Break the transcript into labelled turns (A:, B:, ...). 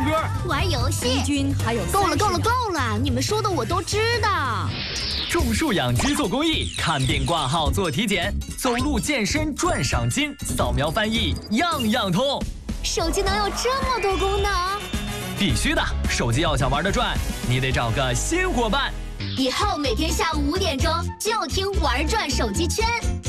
A: 歌、
B: 玩游戏。
C: 敌军还有
B: 够了，你们说的我都知道。
A: 种树养鸡做公益，看病挂号做体检，走路健身赚赏金，扫描翻译样样通。
B: 手机能有这么多功能？
A: 必须的，手机要想玩得转，你得找个新伙伴。
B: 以后每天下午5点钟就听玩转手机圈。